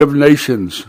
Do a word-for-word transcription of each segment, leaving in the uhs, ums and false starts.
of Nations.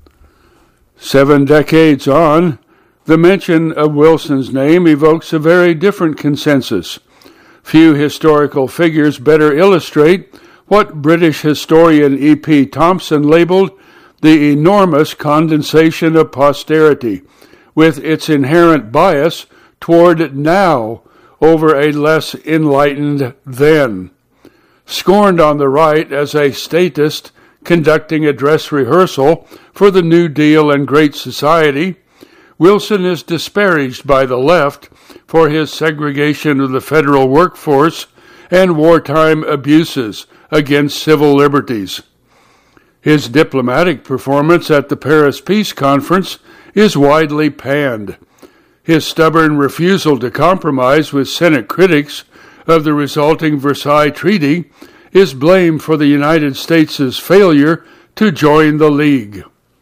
Seven decades on, the mention of Wilson's name evokes a very different consensus. Few historical figures better illustrate what British historian E P Thompson labeled the enormous condensation of posterity, with its inherent bias toward now over a less enlightened then. Scorned on the right as a statist conducting a dress rehearsal for the New Deal and Great Society, Wilson is disparaged by the left for his segregation of the federal workforce and wartime abuses against civil liberties. His diplomatic performance at the Paris Peace Conference is widely panned. His stubborn refusal to compromise with Senate critics of the resulting Versailles Treaty is blamed for the United States' failure to join the League.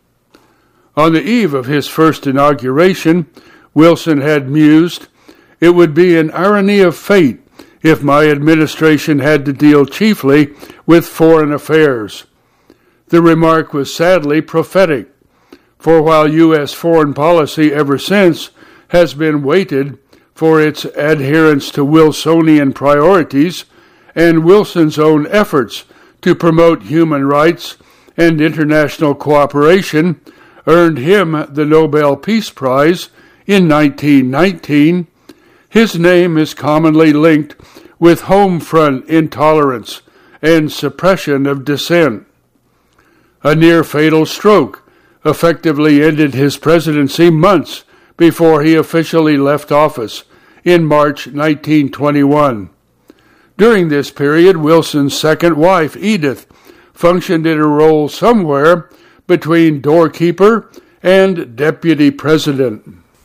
On the eve of his first inauguration, Wilson had mused, "It would be an irony of fate if my administration had to deal chiefly with foreign affairs." The remark was sadly prophetic, for while U S foreign policy ever since has been weighted for its adherence to Wilsonian priorities and Wilson's own efforts to promote human rights and international cooperation earned him the Nobel Peace Prize in nineteen nineteen, his name is commonly linked with home front intolerance and suppression of dissent. A near-fatal stroke effectively ended his presidency months before he officially left office in March nineteen twenty-one. During this period, Wilson's second wife, Edith, functioned in a role somewhere between doorkeeper and deputy president.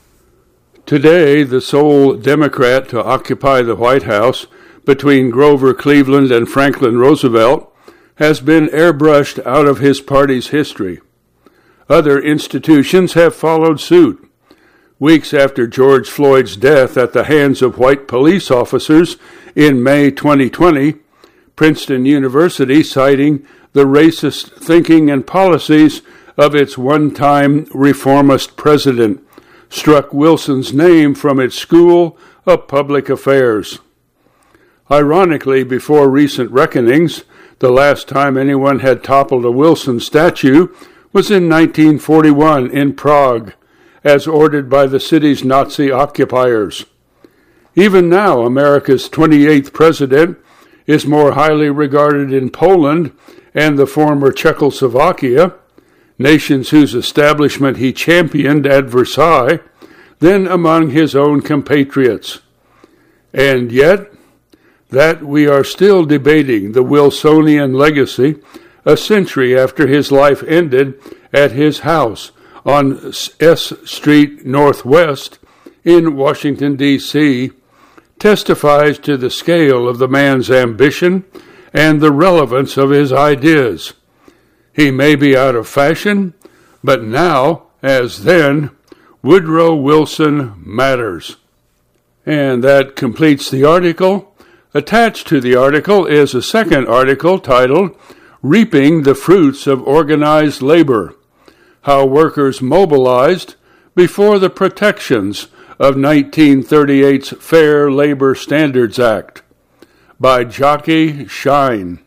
Today, the sole Democrat to occupy the White House between Grover Cleveland and Franklin Roosevelt has been airbrushed out of his party's history. Other institutions have followed suit. Weeks after George Floyd's death at the hands of white police officers in May twenty twenty, Princeton University, citing the racist thinking and policies of its one-time reformist president, struck Wilson's name from its School of Public Affairs. Ironically, before recent reckonings, the last time anyone had toppled a Wilson statue was in nineteen forty-one in Prague, as ordered by the city's Nazi occupiers. Even now, America's twenty-eighth president is more highly regarded in Poland and the former Czechoslovakia, nations whose establishment he championed at Versailles, than among his own compatriots. And yet, that we are still debating the Wilsonian legacy a century after his life ended at his house on S Street Northwest in Washington, D C, testifies to the scale of the man's ambition and the relevance of his ideas. He may be out of fashion, but now, as then, Woodrow Wilson matters. And that completes the article. Attached to the article is a second article titled, "Reaping the Fruits of Organized Labor: How Workers Mobilized Before the Protections of nineteen thirty-eight's Fair Labor Standards Act," by Jockey Shine.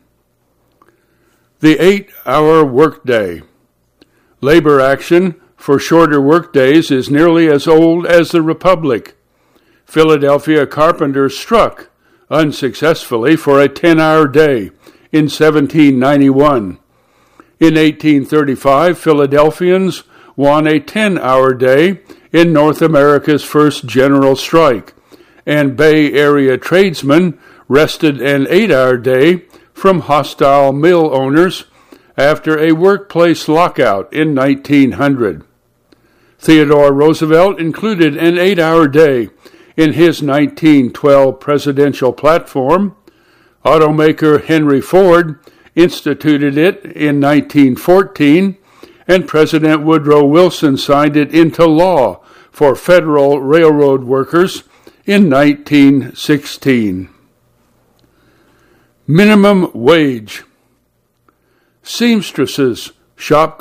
The eight-hour workday. Labor action for shorter workdays is nearly as old as the Republic. Philadelphia carpenters struck, unsuccessfully, for a ten-hour day in seventeen ninety-one. In eighteen thirty-five, Philadelphians won a ten-hour day in North America's first general strike, and Bay Area tradesmen wrested an eight-hour day from hostile mill owners after a workplace lockout in nineteen hundred. Theodore Roosevelt included an eight-hour day in his nineteen twelve presidential platform. Automaker Henry Ford instituted it in nineteen fourteen, and President Woodrow Wilson signed it into law for federal railroad workers in nineteen sixteen. Minimum wage. Seamstresses shop